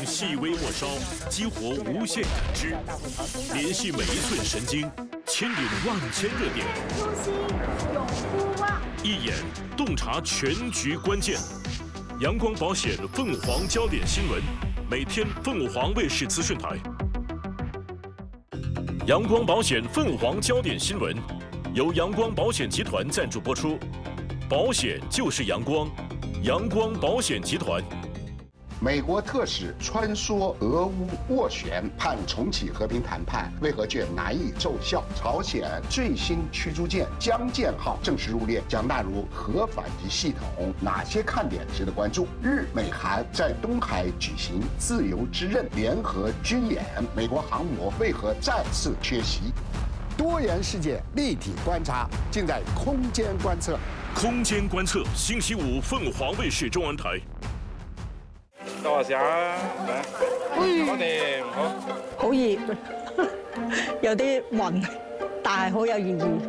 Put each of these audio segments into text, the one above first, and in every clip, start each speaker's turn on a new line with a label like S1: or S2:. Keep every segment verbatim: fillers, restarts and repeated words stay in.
S1: 细微末梢，激活无限感知，联系每一寸神经，牵引万千热点。
S2: 初心永不忘，
S1: 一眼洞察全局关键。阳光保险凤凰焦点新闻，每天凤凰卫视资讯台。阳光保险凤凰焦点新闻，由阳光保险集团赞助播出。保险就是阳光，阳光保险集团。
S3: 美国特使穿梭俄乌斡旋，盼重启和平谈判，为何却难以奏效？朝鲜最新驱逐舰江舰号正式入列，将纳入核反击系统，哪些看点值得关注？日美韩在东海举行自由之刃联合军演，美国航母为何再次缺席？多元世界立体观察，尽在空间观测。
S1: 空間觀測，星期五鳳凰衛視中文台。
S4: 多下嚟，我哋好。
S5: 好熱，有啲暈，但係好有意義。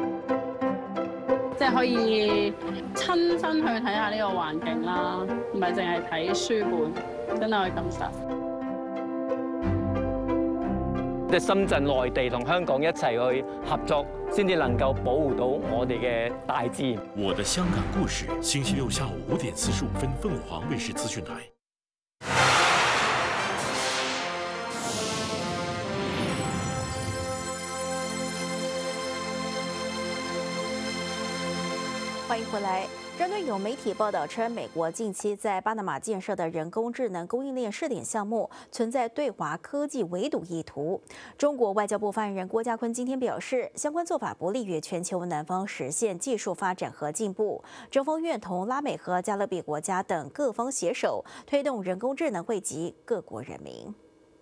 S6: 即係可以親身去睇下呢個環境啦，唔係淨係睇書本，真係可以感受。
S7: 即係深圳、內地同香港一齊去合作，先至能夠保護到我哋嘅大自然。
S1: 我的香港故事，星期六下午五點四十五分，鳳凰衛視資訊台。
S2: 欢迎回来。针对有媒体报道称，美国近期在巴拿马建设的人工智能供应链试点项目存在对华科技围堵意图。中国外交部发言人郭家坤今天表示，相关做法不利于全球南方实现技术发展和进步。中方愿同拉美和加勒比国家等各方携手，推动人工智能惠及各国人民。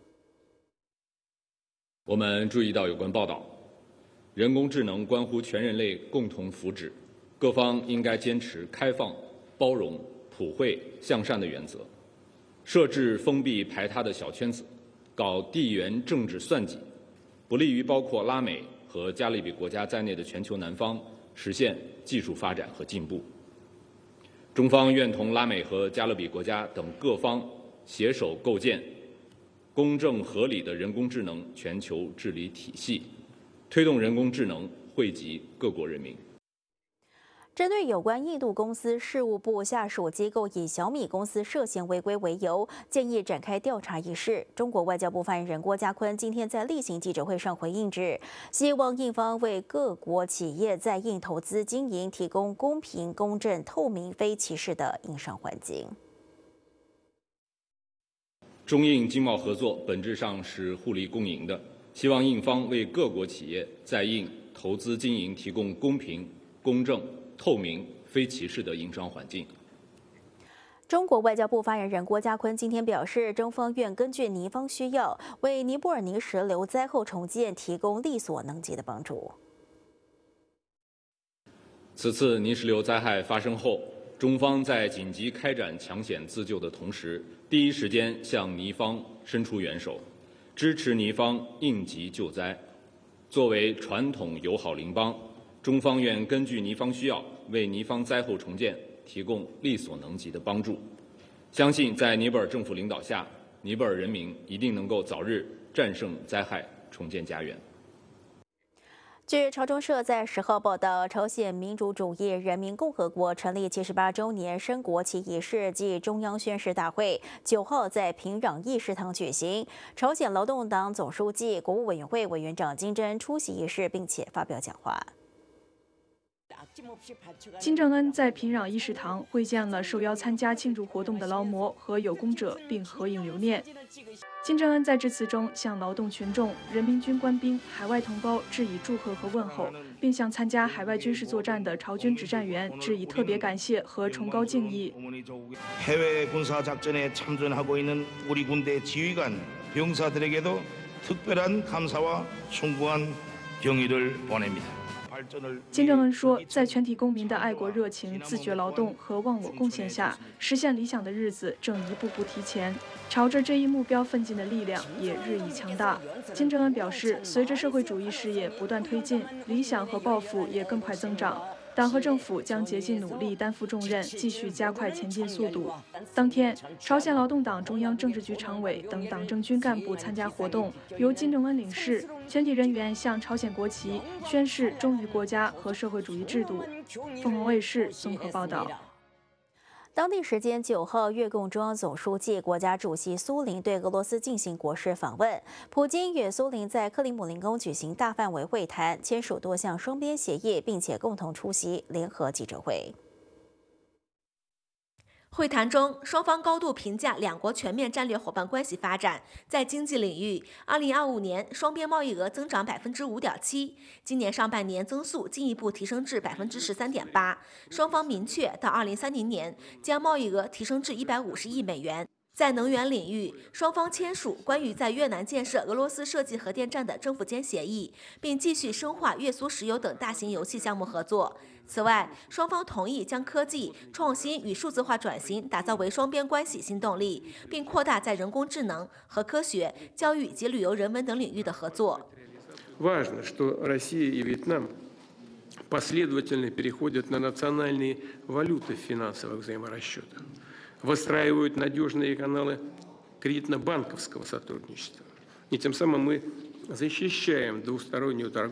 S8: 我们注意到有关报道，人工智能关乎全人类共同福祉。各方应该坚持开放、包容、普惠、向善的原则，设置封闭排他的小圈子，搞地缘政治算计，不利于包括拉美和加勒比国家在内的全球南方实现技术发展和进步。中方愿同拉美和加勒比国家等各方携手构建公正合理的人工智能全球治理体系，推动人工智能惠及各国人民。
S2: 针对有关印度公司事务部下属机构以小米公司涉嫌违规为由，建议展开调查一事，中国外交部发言人郭家坤今天在例行记者会上回应指，希望印方为各国企业在印投资经营提供公平、公正、透明、非歧视的营商环境。
S8: 中印经贸合作本质上是互利共赢的，希望印方为各国企业在印投资经营提供公平、公正、透明、非歧视的营商环境。
S2: 中国外交部发言人郭家坤今天表示，中方愿根据尼方需要，为尼泊尔泥石流灾后重建提供力所能及的帮助。
S8: 此次泥石流灾害发生后，中方在紧急开展抢险自救的同时，第一时间向尼方伸出援手，支持尼方应急救灾。作为传统友好邻邦，中方愿根据尼方需要，为尼方灾后重建提供力所能及的帮助。相信在尼泊尔政府领导下，尼泊尔人民一定能够早日战胜灾害，重建家园。
S2: 据朝中社在十号报道，朝鲜民主主义人民共和国成立七十八周年升国旗仪式暨中央宣誓大会九号在平壤议事堂举行。朝鲜劳动党总书记、国务委员会委员长金正恩出席仪式，并且发表讲话。
S9: 金正恩在平壤议事堂会见了受邀参加庆祝活动的劳模和有功者，并合影留念。金正恩在致辞中向劳动群众、人民军官兵、海外同胞致以祝贺和问候，并向参加海外军事作战的朝军指战员致以特别感谢和崇高敬意。
S10: 해외 군사 작전에 참전하고 있는 우리 군대 지휘관, 병사들에게도 특별한 감사와 충분한 경의를 보냅니다.
S9: 金正恩说，在全体公民的爱国热情、自觉劳动和忘我贡献下，实现理想的日子正一步步提前，朝着这一目标奋进的力量也日益强大。金正恩表示，随着社会主义事业不断推进，理想和抱负也更快增长。 党和政府将竭尽努力担负重任，继续加快前进速度。当天，朝鲜劳动党中央政治局常委等党政军干部参加活动，由金正恩领事，全体人员向朝鲜国旗宣誓忠于国家和社会主义制度。凤凰卫视综合报道。
S2: 当地时间九号，越共中央总书记、国家主席苏林对俄罗斯进行国事访问。普京与苏林在克里姆林宫举行大范围会谈，签署多项双边协议，并且共同出席联合记者会。
S11: 会谈中，双方高度评价两国全面战略伙伴关系发展。在经济领域，二零二五年双边贸易额增长百分之五点七，今年上半年增速进一步提升至百分之十三点八。双方明确，到二零三零年将贸易额提升至一百五十亿美元。在能源领域，双方签署关于在越南建设俄罗斯设计核电站的政府间协议，并继续深化越苏石油等大型油气项目合作。此外，双方同意将科技创新与数字化转型打造为双边关系新动力，并扩大在人工智能、核科学、教育及旅游人文等领域的合作。
S12: Важно, что Россия и Вьетнам последовательно переходят на национальные валюты в финансовых взаиморасчетах, выстраивают надежные каналы кредитно-банковского сотрудничества. И тем самым мы защищаем двустороннюю торговлю.